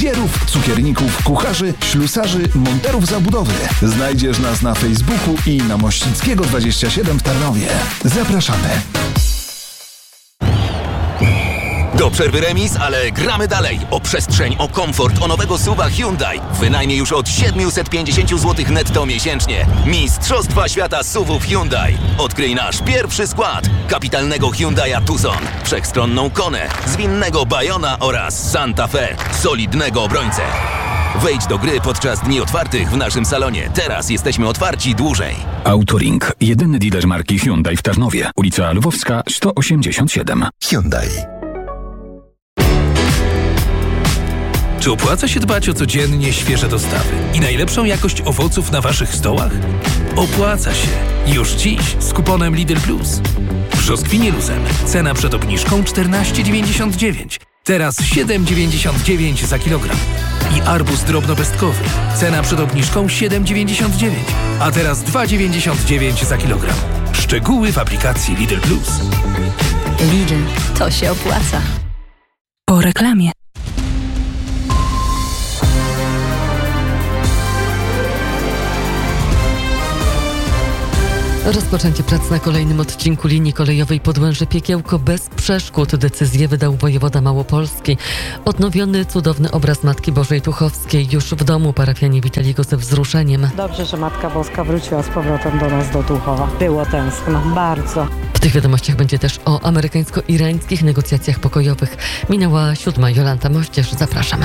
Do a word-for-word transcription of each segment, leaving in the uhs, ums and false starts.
fryzjerów, cukierników, kucharzy, ślusarzy, monterów zabudowy. Znajdziesz nas na Facebooku i na Mościckiego dwadzieścia siedem w Tarnowie. Zapraszamy. Do przerwy remis, ale gramy dalej. O przestrzeń, o komfort, o nowego suwa Hyundai. Wynajmie już od siedemset pięćdziesiąt złotych netto miesięcznie. Mistrzostwa świata suwów Hyundai. Odkryj nasz pierwszy skład. Kapitalnego Hyundai'a Tucson, wszechstronną Konę, zwinnego Bayona oraz Santa Fe, solidnego obrońcę. Wejdź do gry podczas dni otwartych w naszym salonie. Teraz jesteśmy otwarci dłużej. Autoring. Jedyny dealer marki Hyundai w Tarnowie. Ulica Lwowska sto osiemdziesiąt siedem. Hyundai. Czy opłaca się dbać o codziennie świeże dostawy i najlepszą jakość owoców na waszych stołach? Opłaca się. Już dziś z kuponem Lidl Plus. Brzoskwinie luzem. Cena przed obniżką czternaście dziewięćdziesiąt dziewięć. Teraz siedem dziewięćdziesiąt dziewięć za kilogram. I arbuz drobnopestkowy. Cena przed obniżką siedem dziewięćdziesiąt dziewięć. A teraz dwa dziewięćdziesiąt dziewięć za kilogram. Szczegóły w aplikacji Lidl Plus. Lidl, to się opłaca. Po reklamie. Rozpoczęcie prac na kolejnym odcinku linii kolejowej Podłęże-Piekiełko bez przeszkód. Decyzję wydał wojewoda małopolski. Odnowiony cudowny obraz Matki Bożej Tuchowskiej już w domu. Parafianie witali go ze wzruszeniem. Dobrze, że Matka Boska wróciła z powrotem do nas, do Tuchowa. Było tęskno, bardzo. W tych wiadomościach będzie też o amerykańsko-irańskich negocjacjach pokojowych. Minęła siódma. Jolanta Moździerz, zapraszam.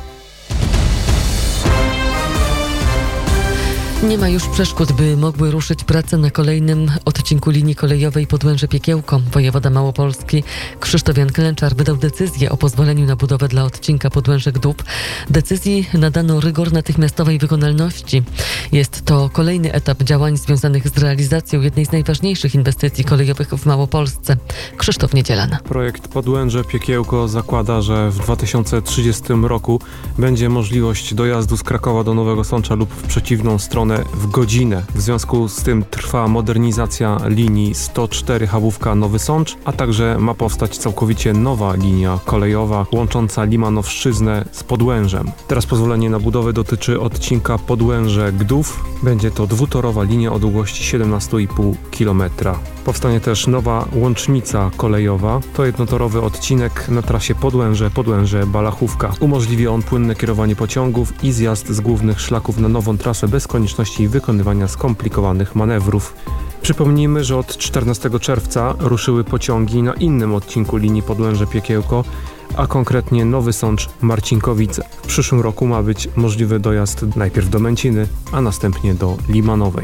Nie ma już przeszkód, by mogły ruszyć prace na kolejnym odcinku linii kolejowej Podłęże-Piekiełko. Wojewoda małopolski Krzysztof Jan Klęczar wydał decyzję o pozwoleniu na budowę dla odcinka Podłęże-Gdób. Decyzji nadano rygor natychmiastowej wykonalności. Jest to kolejny etap działań związanych z realizacją jednej z najważniejszych inwestycji kolejowych w Małopolsce. Krzysztof Niedzielan. Projekt Podłęże-Piekiełko zakłada, że w dwa tysiące trzydziestym roku będzie możliwość dojazdu z Krakowa do Nowego Sącza lub w przeciwną stronę w godzinę. W związku z tym trwa modernizacja linii sto cztery Chabówka-Nowy Sącz, a także ma powstać całkowicie nowa linia kolejowa łącząca Limanowszczyznę z Podłężem. Teraz pozwolenie na budowę dotyczy odcinka Podłęże-Gdów. Będzie to dwutorowa linia o długości siedemnaście i pół kilometra. Powstanie też nowa łącznica kolejowa. To jednotorowy odcinek na trasie Podłęże-Podłęże-Balachówka. Umożliwi on płynne kierowanie pociągów i zjazd z głównych szlaków na nową trasę bez konieczności wykonywania skomplikowanych manewrów. Przypomnijmy, że od czternastego czerwca ruszyły pociągi na innym odcinku linii Podłęże-Piekiełko, a konkretnie Nowy Sącz-Marcinkowice. W przyszłym roku ma być możliwy dojazd najpierw do Męciny, a następnie do Limanowej.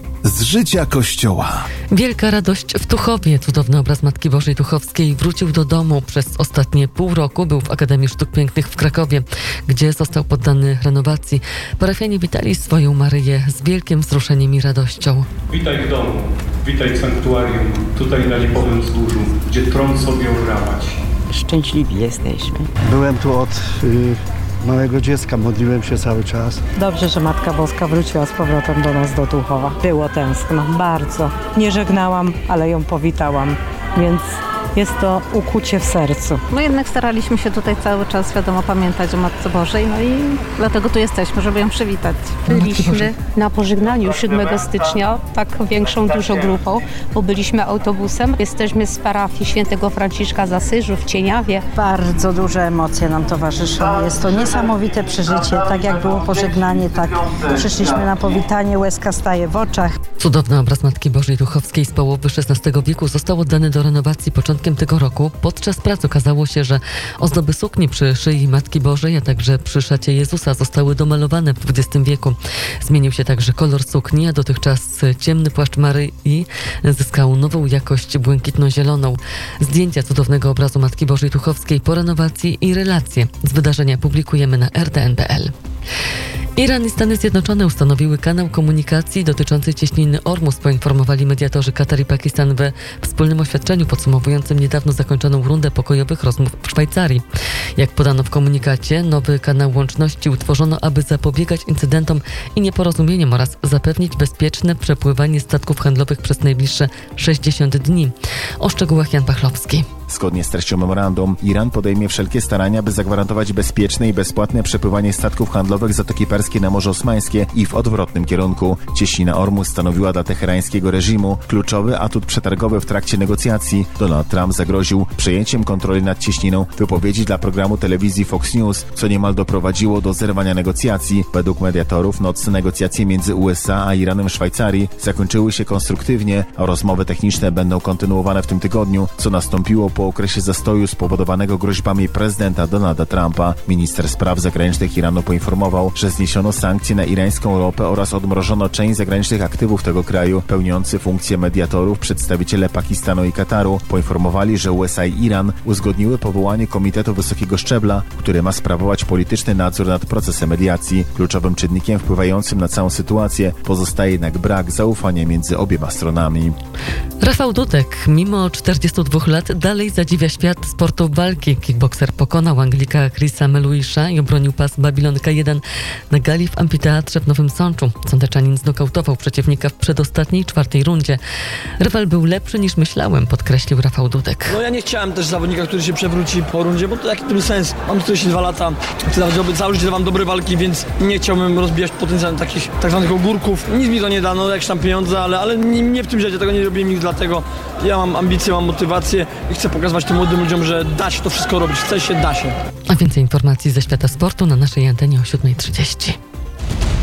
Z życia Kościoła. Wielka radość w Tuchowie. Cudowny obraz Matki Bożej Tuchowskiej wrócił do domu. Przez ostatnie pół roku był w Akademii Sztuk Pięknych w Krakowie, gdzie został poddany renowacji. Parafianie witali swoją Maryję z wielkim wzruszeniem i radością. Witaj w domu, witaj w sanktuarium, tutaj na Lipowym Wzgórzu, gdzie tron sobie obrawać. Szczęśliwi jesteśmy. Byłem tu od y, małego dziecka, modliłem się cały czas. Dobrze, że Matka Boska wróciła z powrotem do nas, do Tuchowa. Było tęskno, bardzo. Nie żegnałam, ale ją powitałam, więc jest to ukucie w sercu. No jednak staraliśmy się tutaj cały czas, wiadomo, pamiętać o Matce Bożej, no i dlatego tu jesteśmy, żeby ją przywitać. Byliśmy na pożegnaniu siódmego stycznia, tak większą dużo grupą, bo byliśmy autobusem. Jesteśmy z parafii świętego Franciszka z Asyżu w Cieniawie. Bardzo duże emocje nam towarzyszą. Jest to niesamowite przeżycie. Tak jak było pożegnanie, tak przyszliśmy na powitanie, łezka staje w oczach. Cudowny obraz Matki Bożej Tuchowskiej z połowy szesnastego wieku został oddany do renowacji początkiem tego roku. Podczas prac okazało się, że ozdoby sukni przy szyi Matki Bożej, a także przy szacie Jezusa zostały domalowane w dwudziestym wieku. Zmienił się także kolor sukni, a dotychczas ciemny płaszcz Maryi zyskał nową jakość błękitno-zieloną. Zdjęcia cudownego obrazu Matki Bożej Tuchowskiej po renowacji i relacje z wydarzenia publikujemy na r t n kropka p l. Iran i Stany Zjednoczone ustanowiły kanał komunikacji dotyczący cieśniny Ormus, poinformowali mediatorzy Katar i Pakistan we wspólnym oświadczeniu podsumowującym niedawno zakończoną rundę pokojowych rozmów w Szwajcarii. Jak podano w komunikacie, nowy kanał łączności utworzono, aby zapobiegać incydentom i nieporozumieniom oraz zapewnić bezpieczne przepływanie statków handlowych przez najbliższe sześćdziesiąt dni. O szczegółach Jan Pachlowski. Zgodnie z treścią memorandum Iran podejmie wszelkie starania, by zagwarantować bezpieczne i bezpłatne przepływanie statków handlowych Zatoki Perskiej na Morze Osmańskie i w odwrotnym kierunku. Cieśnina Ormus stanowiła dla teherańskiego reżimu kluczowy atut przetargowy w trakcie negocjacji. Donald Trump zagroził przejęciem kontroli nad cieśniną w wypowiedzi dla programu telewizji Fox News, co niemal doprowadziło do zerwania negocjacji. Według mediatorów nocne negocjacje między U S A a Iranem w Szwajcarii zakończyły się konstruktywnie, a rozmowy techniczne będą kontynuowane w tym tygodniu, co nastąpiło po okresie zastoju spowodowanego groźbami prezydenta Donalda Trumpa. Minister spraw zagranicznych Iranu poinformował, że zniesiono sankcje na irańską ropę oraz odmrożono część zagranicznych aktywów tego kraju. Pełniący funkcję mediatorów przedstawiciele Pakistanu i Kataru poinformowali, że U S A i Iran uzgodniły powołanie Komitetu Wysokiego Szczebla, który ma sprawować polityczny nadzór nad procesem mediacji. Kluczowym czynnikiem wpływającym na całą sytuację pozostaje jednak brak zaufania między obiema stronami. Rafał Dudek, mimo czterdziestu dwóch lat, dalej zadziwia świat sportu walki. Kickbokser pokonał Anglika Chrisa Meluisza i obronił pas Babylon K jeden na gali w amfiteatrze w Nowym Sączu. Sądeczanin znokautował przeciwnika w przedostatniej, czwartej rundzie. Rywal był lepszy niż myślałem, podkreślił Rafał Dudek. No ja nie chciałem też zawodnika, który się przewróci po rundzie, bo to jaki to sense? Mam czterdzieści dwa lata, całe życie dawam dobre walki, więc nie chciałbym rozbijać potencjalnie takich tak zwanych ogórków. Nic mi to nie da, no jakieś tam pieniądze, ale, ale nie, nie w tym życiu, tego nie robię nic dlatego. Ja mam ambicje, mam motywację i chcę pokazywać tym młodym ludziom, że da się to wszystko robić, chce się, da się. A więcej informacji ze świata sportu na naszej antenie o siódma trzydzieści.